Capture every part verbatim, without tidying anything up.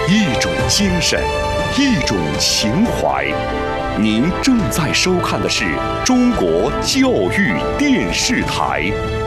一种精神，一种情怀。您正在收看的是中国教育电视台。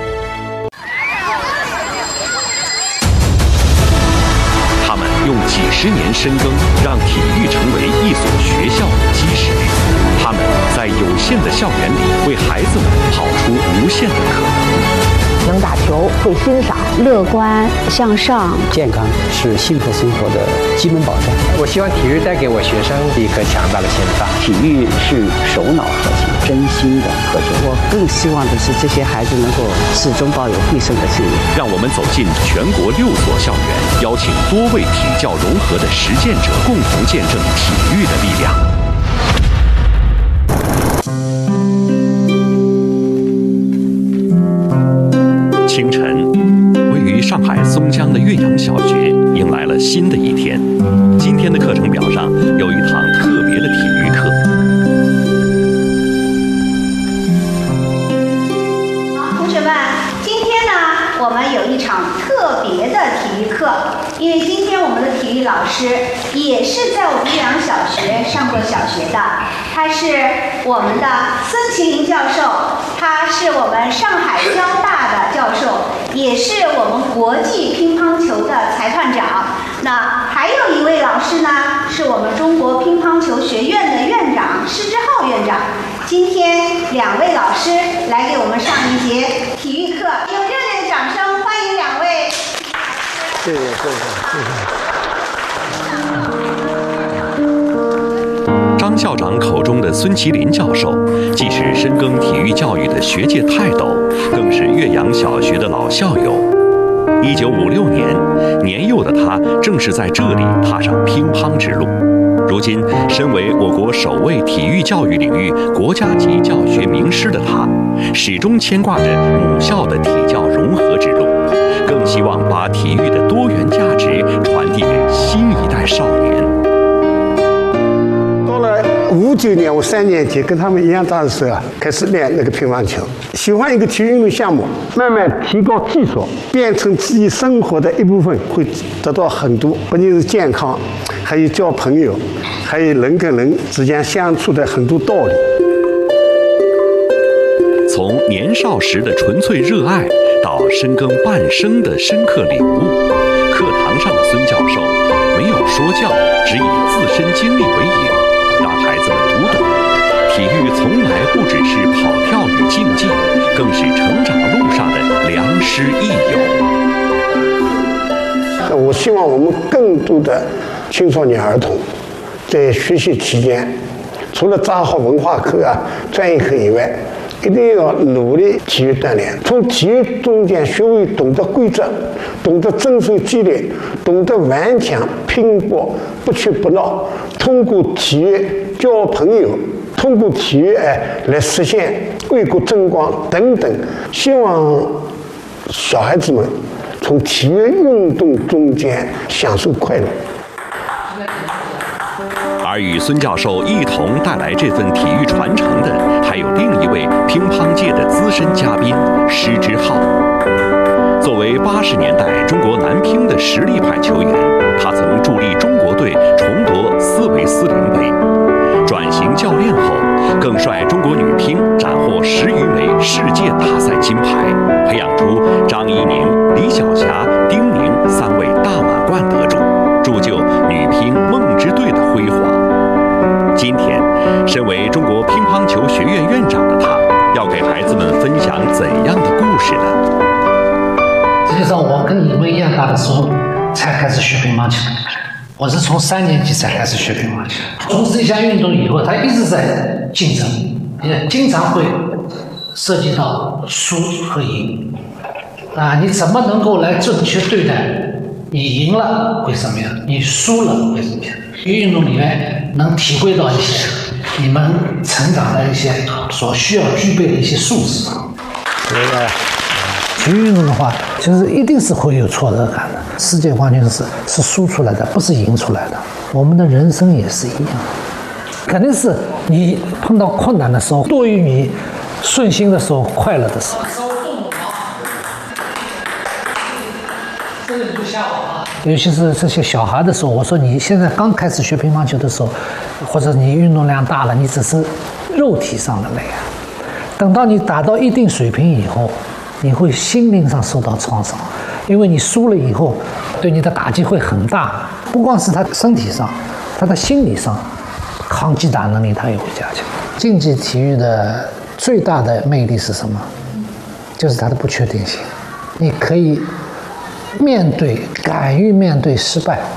他们用几十年深耕，让体育成为一所学校的基石。他们在有限的校园里，为孩子们跑出无限的可能。 能打球，会欣赏，乐观向上， 健康是幸福生活的基本保障。 我希望体育带给我学生一颗强大的心脏。 体育是手脑合作，真心的合作。 我更希望的是这些孩子能够始终抱有必胜的信念。 让我们走进全国六所校园，邀请多位体教融合的实践者，共同见证体育的力量。清晨，位于上海松江的岳阳小学迎来了新的一天。今天的课程表上有一堂特别的体育课。 好，同学们，今天呢，我们有一场特别的体育课，因为今天我们的体育老师也是在我们岳阳小学上过小学的，他是我们的孙麒麟教授，他是我们上海交大的教授，也是我们国际乒乓球的裁判长。那还有一位老师呢，是我们中国乒乓球学院的院长施之浩院长。今天两位老师来给我们上一节体育课，用热烈的掌声欢迎两位。 谢谢谢谢谢谢。 张校长口中的孙麒麟教授，既是深耕体育教育的学界泰斗，更是岳阳小学的老校友。一九五六年，年幼的他正是在这里踏上乒乓之路。如今，身为我国首位体育教育领域国家级教学名师的他，始终牵挂着母校的体教融合之路，更希望把体育的多元价值传递给新一代少年。 五九年，我三年级跟他们一样大的时候啊，开始练那个乒乓球。喜欢一个体育运动项目，慢慢提高技术，变成自己生活的一部分，会得到很多，不仅是健康，还有交朋友，还有人跟人之间相处的很多道理。 从年少时的纯粹热爱，到深耕半生的深刻领悟，课堂上的孙教授没有说教，只以自身经历为引。让孩子们读懂，体育从来不只是跑跳与竞技，更是成长路上的良师益友。我希望我们更多的青少年儿童在学习期间，除了扎好文化课啊、专业课以外，一定要努力体育锻炼，从体育中间学会懂得规则，懂得遵守纪律，懂得顽强拼搏，不屈不挠，通过体育交朋友，通过体育哎来实现为国争光等等。希望小孩子们从体育运动中间享受快乐。 而与孙教授一同带来这份体育传承的，还有另一位乒乓界的资深嘉宾施之浩。作为八十年代中国男乒的实力派球员，他曾助力中国队重夺斯维斯林杯。转型教练后，更率中国女乒斩获十余枚世界大赛金牌，培养出张怡宁、李晓霞、丁宁三位大满贯得主，铸就女乒梦之队的辉煌。今天，身为中国乒乓球学院院长的他，要给孩子们分享怎样的故事呢？ 实际上，我跟你们一样大的时候才开始学乒乓球，我是从三年级才开始学乒乓球。从事一项运动以后，他一直在竞争，也经常会涉及到输和赢。啊，你怎么能够来正确对待？你赢了会什么样？你输了会什么样？运动里面能体会到一些你们成长的一些所需要具备的一些素质。对的。体育运动的话，其实一定是会有挫折感的。世界冠军是是输出来的，不是赢出来的。我们的人生也是一样，肯定是你碰到困难的时候，多于你顺心的时候、快乐的时候。这个你就吓我啊！ 尤其是这些小孩的时候，我说你现在刚开始学乒乓球的时候，或者你运动量大了，你只是肉体上的累啊。等到你达到一定水平以后，你会心灵上受到创伤，因为你输了以后，对你的打击会很大。不光是他身体上，他的心理上，抗击打能力他也会加强。竞技体育的最大的魅力是什么？就是它的不确定性。你可以面对，敢于面对失败。